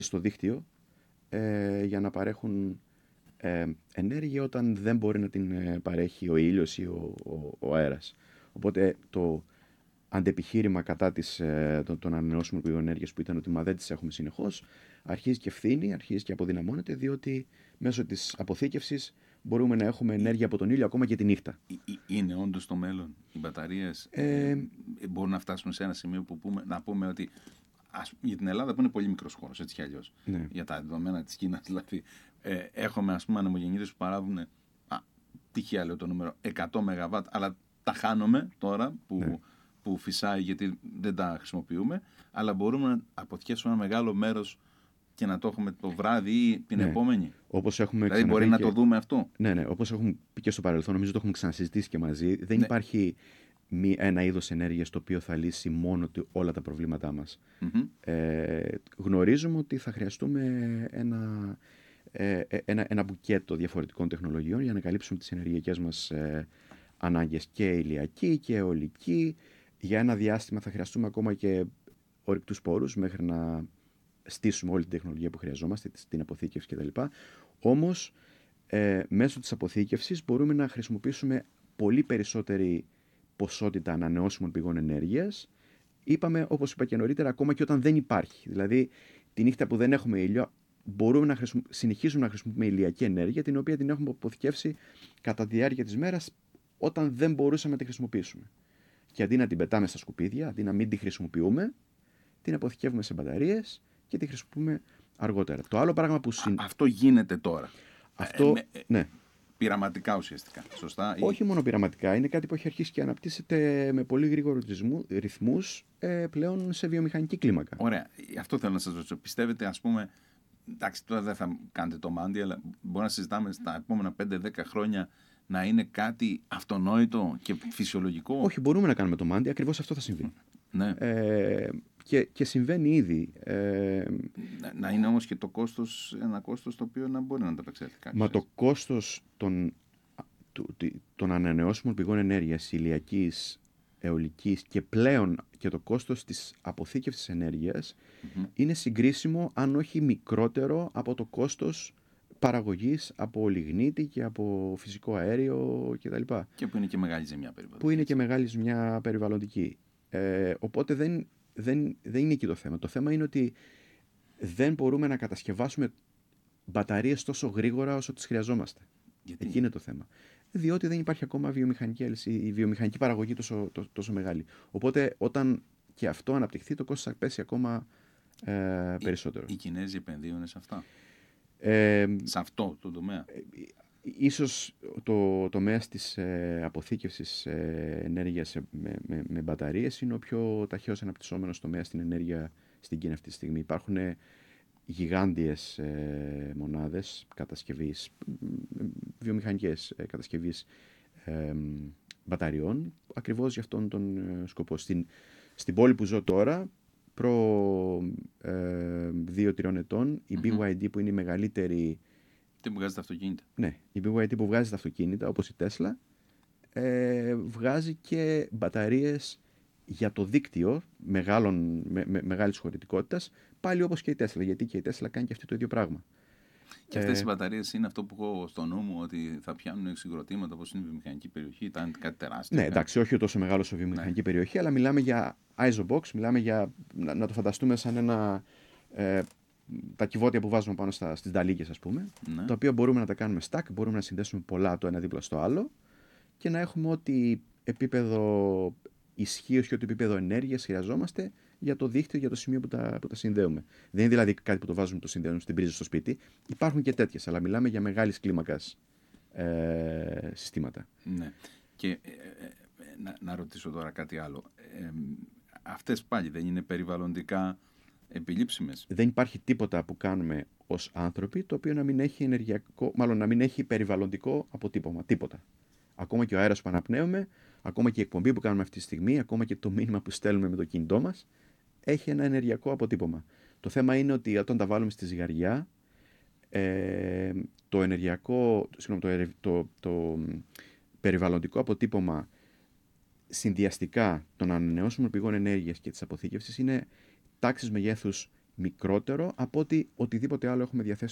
στο δίκτυο για να παρέχουν ενέργεια όταν δεν μπορεί να την παρέχει ο ήλιος ή ο αέρας. Οπότε το αντεπιχείρημα κατά των ανανεώσιμων πηγών ενέργειας που ήταν ότι δεν τις έχουμε συνεχώς, αρχίζει και φθήνει, αρχίζει και αποδυναμώνεται, διότι μέσω της αποθήκευσης μπορούμε να έχουμε ενέργεια από τον ήλιο ακόμα και τη νύχτα. Είναι όντως το μέλλον. Οι μπαταρίες μπορούν να φτάσουν σε ένα σημείο που να πούμε ότι για την Ελλάδα που είναι πολύ μικρός χώρος, έτσι κι αλλιώς, Ναι. για τα δεδομένα της Κίνας, δηλαδή έχουμε ας πούμε ανεμογεννήτρες που παράγουν, τυχαία λέω το νούμερο, 100 ΜΒ, αλλά τα χάνουμε τώρα που φυσάει γιατί δεν τα χρησιμοποιούμε, αλλά μπορούμε να αποθηκεύσουμε ένα μεγάλο μέρος και να το έχουμε το βράδυ ή την επόμενη. Όπως έχουμε δηλαδή μπορεί να το δούμε αυτό. Ναι, όπως έχουμε πει και στο παρελθόν, νομίζω το έχουμε ξανασυζητήσει και μαζί, δεν υπάρχει ένα είδος ενέργειας το οποίο θα λύσει μόνο όλα τα προβλήματά μας. Γνωρίζουμε ότι θα χρειαστούμε ένα μπουκέτο διαφορετικών τεχνολογιών για να καλύψουμε τις ενεργειακές μας ανάγκες, και ηλιακή και αιωλική. Για ένα διάστημα θα χρειαστούμε ακόμα και ορυκτούς πόρους μέχρι να στήσουμε όλη την τεχνολογία που χρειαζόμαστε, την αποθήκευση κτλ. Όμως, μέσω της αποθήκευσης μπορούμε να χρησιμοποιήσουμε πολύ περισσότερη ποσότητα ανανεώσιμων πηγών ενέργειας. Είπαμε, όπως είπα και νωρίτερα, ακόμα και όταν δεν υπάρχει. Δηλαδή, τη νύχτα που δεν έχουμε ήλιο, μπορούμε να συνεχίσουμε να χρησιμοποιούμε ηλιακή ενέργεια, την οποία την έχουμε αποθηκεύσει κατά τη διάρκεια της μέρας, όταν δεν μπορούσαμε να τη χρησιμοποιήσουμε. Και αντί να την πετάμε στα σκουπίδια, αντί να μην τη χρησιμοποιούμε, την αποθηκεύουμε σε μπαταρίες και τη χρησιμοποιούμε αργότερα. Το άλλο πράγμα που αυτό γίνεται τώρα. Αυτό, ναι. Πειραματικά ουσιαστικά, σωστά? Όχι μόνο πειραματικά, είναι κάτι που έχει αρχίσει και αναπτύσσεται με πολύ γρήγορους ρυθμούς πλέον σε βιομηχανική κλίμακα. Ωραία, αυτό θέλω να σας ρωτήσω. Πιστεύετε, ας πούμε, εντάξει, τώρα δεν θα κάνετε το μάντι, αλλά μπορεί να συζητάμε στα επόμενα 5-10 χρόνια να είναι κάτι αυτονόητο και φυσιολογικό? Όχι, μπορούμε να κάνουμε το μάντι, ακριβώς αυτό θα συμβεί. Ναι. Και συμβαίνει ήδη. Να είναι όμως και το κόστος ένα κόστος το οποίο να μπορεί να ανταπεξέλθει κάποιος. Μα το κόστος των ανανεώσιμων πηγών ενέργειας, ηλιακής, αιωλικής και πλέον και το κόστος της αποθήκευσης ενέργειας είναι συγκρίσιμο, αν όχι μικρότερο, από το κόστος παραγωγής από λιγνίτη και από φυσικό αέριο κτλ. Και που είναι και μεγάλη ζημιά περιβαλλοντική. Που είναι και μεγάλη ζημιά περιβαλλοντική. Οπότε δεν είναι εκεί το θέμα. Το θέμα είναι ότι δεν μπορούμε να κατασκευάσουμε μπαταρίες τόσο γρήγορα όσο τις χρειαζόμαστε. Γιατί? Εκεί είναι το θέμα. Διότι δεν υπάρχει ακόμα η βιομηχανική παραγωγή τόσο μεγάλη. Οπότε όταν και αυτό αναπτυχθεί, το κόστος θα πέσει ακόμα περισσότερο. Οι Κινέζοι επενδύουν σε αυτά? Σε αυτό το τομέα? Ίσως το τομέας της αποθήκευσης ενέργειας με μπαταρίες είναι ο πιο ταχαίως αναπτυσσόμενος τομέας στην ενέργεια στην Κίνα αυτή τη στιγμή. Υπάρχουν γιγάντιες μονάδες κατασκευής, βιομηχανικές κατασκευής μπαταριών, ακριβώς για αυτόν τον σκοπό. Στην πόλη που ζω τώρα, προ 2-3 ετών, η BYD, που είναι η μεγαλύτερη... Τι που βγάζει τα αυτοκίνητα. Ναι, η BYD που βγάζει τα αυτοκίνητα, όπως η Tesla, βγάζει και μπαταρίες για το δίκτυο μεγάλης χωρητικότητας, πάλι όπως και η Tesla, γιατί και η Tesla κάνει και αυτό το ίδιο πράγμα. Και αυτές οι μπαταρίες είναι αυτό που έχω στο νου μου, ότι θα πιάνουν συγκροτήματα όπως είναι η βιομηχανική περιοχή, ήταν κάτι τεράστιο. Ναι, εντάξει, όχι τόσο μεγάλο σε βιομηχανική περιοχή, αλλά μιλάμε για isobox, μιλάμε για να το φανταστούμε σαν ένα... τα κυβότια που βάζουμε πάνω στις νταλίκες, ας πούμε, τα οποία μπορούμε να τα κάνουμε stack, μπορούμε να συνδέσουμε πολλά το ένα δίπλα στο άλλο και να έχουμε ό,τι επίπεδο ισχύως και ό,τι επίπεδο ενέργειας χρειαζόμαστε για το δίκτυο, για το σημείο που τα συνδέουμε. Δεν είναι δηλαδή κάτι που το βάζουμε, το συνδέουμε στην πρίζα στο σπίτι. Υπάρχουν και τέτοιες, αλλά μιλάμε για μεγάλης κλίμακας συστήματα. Ναι. Και να ρωτήσω τώρα κάτι άλλο. Αυτές πάλι δεν είναι περιβαλλοντικά επιλήψιμες? Δεν υπάρχει τίποτα που κάνουμε ως άνθρωποι το οποίο να μην έχει να μην έχει περιβαλλοντικό αποτύπωμα. Τίποτα. Ακόμα και ο αέρας που αναπνέουμε, ακόμα και η εκπομπή που κάνουμε αυτή τη στιγμή, ακόμα και το μήνυμα που στέλνουμε με το κινητό μας, έχει ένα ενεργειακό αποτύπωμα. Το θέμα είναι ότι όταν τα βάλουμε στη ζυγαριά, το περιβαλλοντικό αποτύπωμα συνδυαστικά των ανανεώσιμων πηγών ενέργειας και της αποθήκευσης είναι τάξης μεγέθους μικρότερο από ότι οτιδήποτε άλλο έχουμε